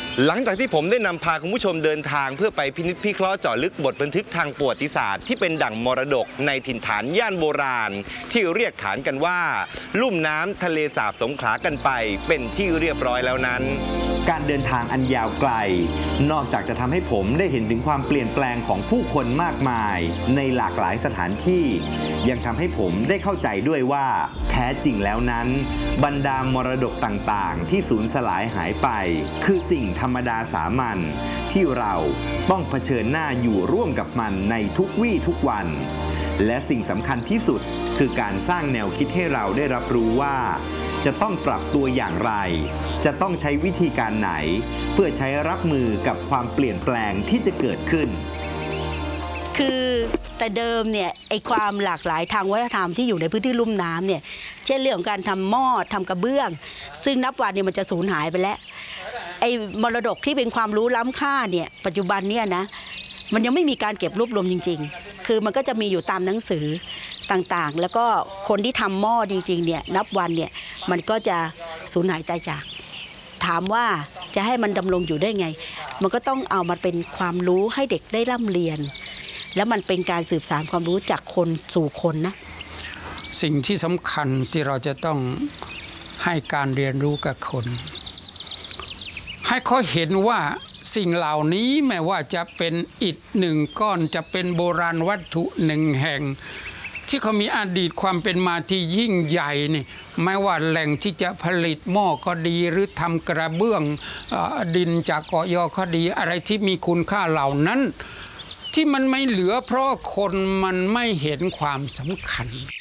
หลังจากที่ผมได้นำพาคุณผู้ชมเดินทางเพื่อไปพินิจพิเคราะห์เจาะลึกบทบันทึกทางประวัติศาสตร์ที่เป็นดั่งมรดกในถิ่นฐานย่านโบราณที่เรียกขานกันว่าลุ่มน้ำทะเลสาบสงขลากันไปเป็นที่เรียบร้อยแล้วนั้นการเดินทางอันยาวไกลนอกจากจะทำให้ผมได้เห็นถึงความเปลี่ยนแปลงของผู้คนมากมายในหลากหลายสถานที่ยังทำให้ผมได้เข้าใจด้วยว่าแท้จริงแล้วนั้นบรรดามรดกต่างๆที่สูญสลายหายไปคือสิ่งธรรมดาสามัญที่เราต้องเผชิญหน้าอยู่ร่วมกับมันในทุกวี่ทุกวันและสิ่งสำคัญที่สุดคือการสร้างแนวคิดให้เราได้รับรู้ว่าจะต้องปรับตัวอย่างไรจะต้องใช้วิธีการไหนเพื่อใช้รับมือกับความเปลี่ยนแปลงที่จะเกิดขึ้นคือแต่เดิมเนี่ยไอความหลากหลายทางวัฒนธรรมที่อยู่ในพื้นที่ลุ่มน้ำเนี่ยเช่นเรื่องของการทำหม้อทำกระเบื้องซึ่งนับวันเนี่ยมันจะสูญหายไปแล้วไอมรดกที่เป็นความรู้ล้ำค่าเนี่ยปัจจุบันเนี่ยนะมันยังไม่มีการเก็บรวบรวมจริงๆคือมันก็จะมีอยู่ตามหนังสือต่างๆแล้วก็คนที่ทำหม้อจริงๆเนี่ยนับวันเนี่ยมันก็จะสูญหายตายจากถามว่าจะให้มันดำรงอยู่ได้ไงมันก็ต้องเอามาเป็นความรู้ให้เด็กได้ร่ำเรียนแล้วมันเป็นการสืบสานความรู้จากคนสู่คนนะสิ่งที่สำคัญที่เราจะต้องให้การเรียนรู้กับคนให้เขาเห็นว่าสิ่งเหล่านี้แม้ว่าจะเป็นอิฐหนึ่งก้อนจะเป็นโบราณวัตถุหนึ่งแห่งที่เขามีอดีตความเป็นมาที่ยิ่งใหญ่นี่ไม่ว่าแหล่งที่จะผลิตหม้อก็ดีหรือทำกระเบื้องดินจากเกาะยอก็ดีอะไรที่มีคุณค่าเหล่านั้นที่มันไม่เหลือเพราะคนมันไม่เห็นความสำคัญ